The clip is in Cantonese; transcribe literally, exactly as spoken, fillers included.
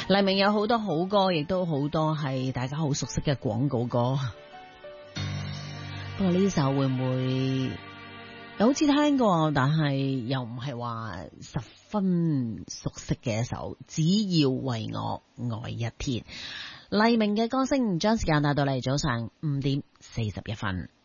黎明有好多好歌，亦都好多係大家好熟悉嘅廣告歌。不過呢首會唔會好似聽過，但係又唔係話十分熟悉嘅一首？只要為我愛一天，黎明嘅歌聲將時間帶到嚟早上五點四十一分。